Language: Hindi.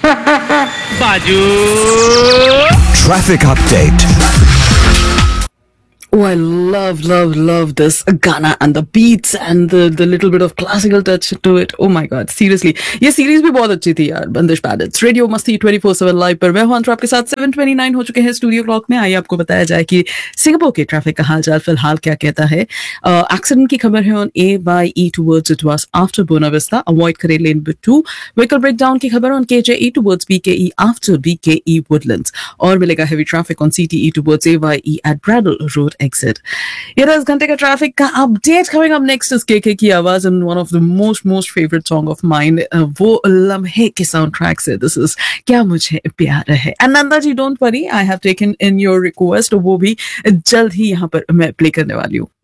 बाजू Traffic update. Oh, I love this Ghana and the beats and the little bit of classical touch to it. Oh my God, seriously, ये सीरीज भी बहुत अच्छी थी यार. बंदिश पैलेट्स रेडियो मस्ती 24/7 लाइव पर मैं हूं अंतर आपके साथ. 7:29 हो चुके हैं स्टूडियो क्लॉक में. आइए आपको बताया जाए कि सिंगापुर के ट्रैफिक का हालचाल फिलहाल क्या कहता है. एक्सीडेंट की खबर है on AYE towards Itwas after Buena Vista. Avoid करें लेन नंबर 2. व्हीकल ब्रेकडाउन की खबर on KJE towards BKE after BKE Woodlands. और मिलेगा heavy traffic on CTE towards AYE at Bradle Road exit. ये 10 घंटे का ट्रैफिक का update. Coming up next is KK की आवाज in one of the most favourite song of mine. वो लम्हे के साउंड ट्रैक से दिस इज क्या मुझे प्यार है. Nanda ji don't worry, I have taken in your request. वो भी जल्द ही यहाँ पर मैं प्ले करने वाली हूँ.